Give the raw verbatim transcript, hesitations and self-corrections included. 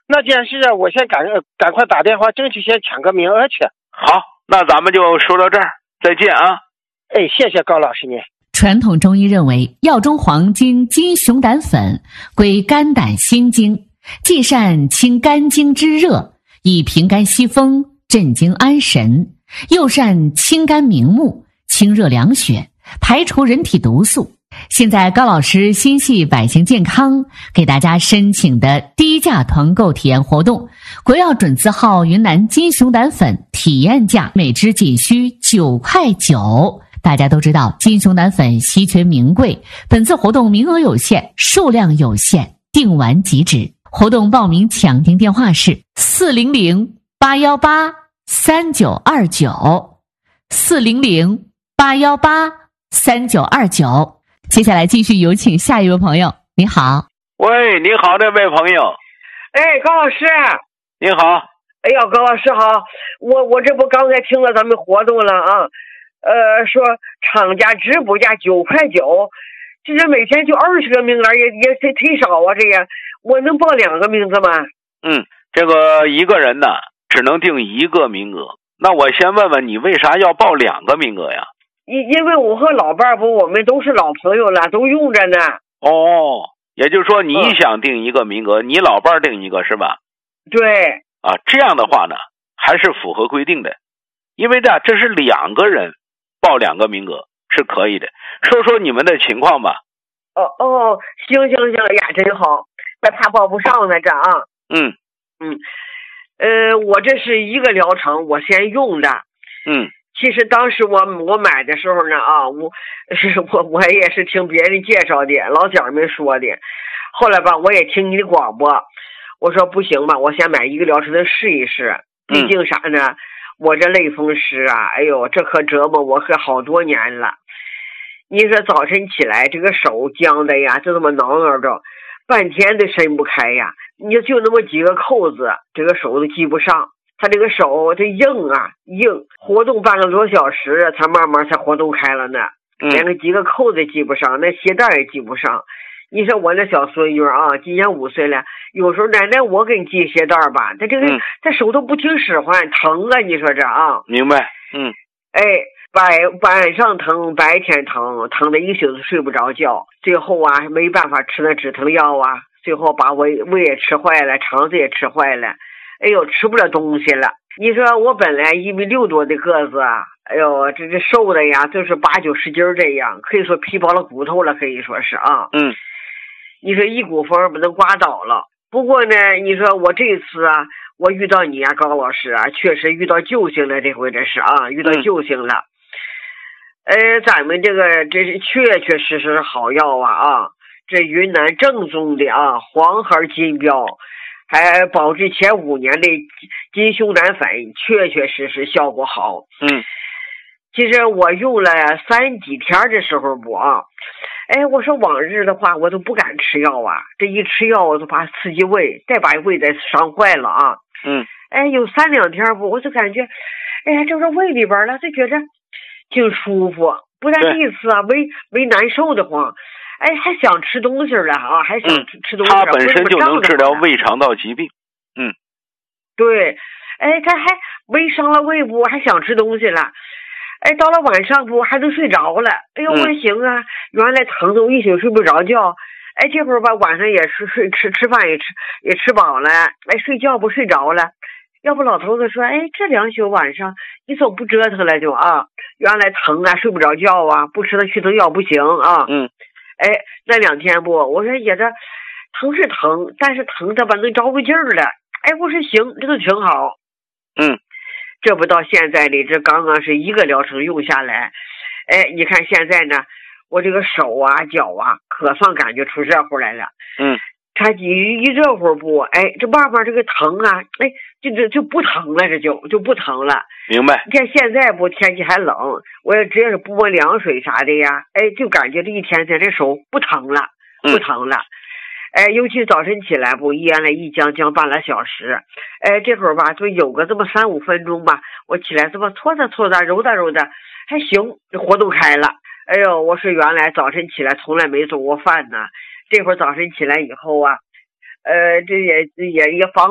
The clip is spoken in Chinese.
那件事我先赶赶快打电话争取先抢个名额去。 好，那咱们就说到这儿，再见啊。 哎，谢谢高老师您。 传统中医认为，药中黄金金熊胆粉归肝胆心经，既善清肝经之热，以平肝息风，镇惊安神，又善清肝明目，清热凉血，排除人体毒素。现在高老师心系百姓健康，给大家申请的低价团购体验活动，国药准字号云南金熊胆粉体验价每支仅需九块九。大家都知道金熊胆粉稀缺名贵，本次活动名额有限，数量有限，订完即止。活动报名抢订电话是四零零八幺八三九二九，四零零八幺八三九二九。接下来继续有请下一位朋友。你好。 喂，你好，这位朋友。 哎，高老师。 你好。 哎呀，高老师好，我我这不刚才听了咱们活动了啊，呃，说厂家直补价九块九，这是每天就二十个名额，也也忒忒少啊，这也我能报两个名字吗？ 嗯，这个一个人呢只能定一个名额，那我先问问你为啥要报两个名额呀？ 因因为我和老伴儿不，我们都是老朋友了，都用着呢。 哦，也就是说你想定一个名额，嗯、你老伴儿定一个是吧？ 对。 啊，这样的话呢，还是符合规定的，因为呢，这是两个人报两个名额是可以的。说说你们的情况吧。 哦哦，行行行呀，真好，那怕报不上呢这啊。 嗯嗯，呃，我这是一个疗程，我先用的。 嗯。 其实当时我我买的时候呢啊，我是我我也是听别人介绍的，老姐们说的。后来吧，我也听你的广播，我说不行吧，我先买一个疗程的试一试。毕竟啥呢？嗯、我这类风湿啊，哎呦，这可折磨我可好多年了。你说早晨起来这个手僵的呀，就这么挠挠着，半天都伸不开呀。你就那么几个扣子，这个手都系不上。他这个手这硬啊硬，活动半个多小时才慢慢才活动开了呢，连个几个扣子系不上，那鞋带也系不上。你说我那小孙女啊，今年五岁了，有时候奶奶我给你系鞋带吧，他这个、嗯、他手都不听使唤，疼啊！你说这啊？ 明白。嗯。 哎，白晚上疼，白天疼，疼的一宿都睡不着觉。最后啊，没办法吃那止疼药啊，最后把胃胃也吃坏了，肠子也吃坏了。哎呦，吃不了东西了。你说我本来一米六多的个子啊，哎呦，这这瘦的呀，就是八九十斤这样，可以说皮包了骨头了，可以说是啊。 嗯。 你说一股风把它刮倒了。不过呢，你说我这次啊，我遇到你啊，高老师啊，确实遇到救星了，这回这是啊，遇到救星了。嗯、呃，咱们这个这是确确实实好药啊啊，这云南正宗的啊，黄牌金标。还保质前五年的金熊胆粉，确确实实效果好。 嗯， 其实我用了三几天的时候不啊，哎，我说往日的话我都不敢吃药啊，这一吃药我就怕刺激胃，再把胃再伤坏了啊。 嗯， 哎，有三两天不，我就感觉，哎呀，这个胃里边了，就觉着挺舒服，不但这一次啊，胃胃难受的慌。哎，还想吃东西了啊！还想吃、嗯、吃东西。 它本身就能治疗胃肠道疾病。嗯， 对。哎，他还胃伤了胃部，还想吃东西了。哎，到了晚上不还能睡着了？哎呦，我说行啊！嗯、原来疼的我一宿睡不着觉。哎，这会儿吧，晚上也是睡吃吃饭也吃也吃饱了。哎，睡觉不睡着了。要不老头子说，哎，这两宿晚上你总不折腾了就啊？原来疼啊，睡不着觉啊，不吃那去疼药不行啊。 嗯。 哎，那两天不，我说也这疼是疼，但是疼的吧能着个劲儿了。哎，我说行，这个挺好。 嗯， 这不到现在呢，这刚刚是一个疗程用下来，哎，你看现在呢，我这个手啊脚啊可算感觉出热乎来了。 嗯， 它一一热乎不，哎，这慢慢这个疼啊，哎，就就就不疼了，这就就不疼了。 明白。 你看现在不天气还冷，我也只要是不摸凉水啥的呀，哎，就感觉这一天天这手不疼了，不疼了。嗯、哎，尤其早晨起来不，原来一僵僵半拉小时，哎，这会儿吧就有个这么三五分钟吧，我起来这么搓着搓着揉达揉达，还行，活动开了。哎呦，我说原来早晨起来从来没做过饭呢，这会儿早晨起来以后啊，呃，这也也也方